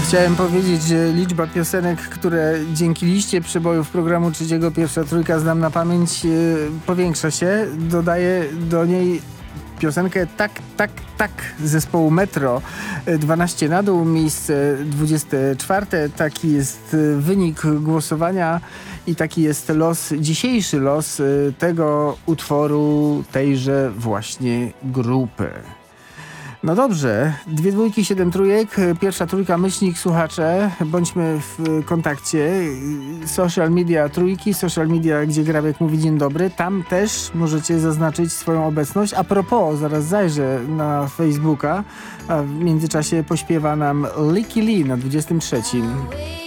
Chciałem powiedzieć, że liczba piosenek, które dzięki liście przebojów programu Trzeciego Pierwsza Trójka znam na pamięć, powiększa się. Dodaję do niej piosenkę Tak zespołu Metro. 12 na dół, miejsce 24. Taki jest wynik głosowania i taki jest dzisiejszy los tego utworu, tejże właśnie grupy. No dobrze, 2 dwójki, 7 trójek, pierwsza trójka, myślnik, słuchacze, bądźmy w kontakcie. Social media trójki, social media, gdzie Grabek mówi dzień dobry, tam też możecie zaznaczyć swoją obecność. A propos, zaraz zajrzę na Facebooka, a w międzyczasie pośpiewa nam Licky Lee na 23.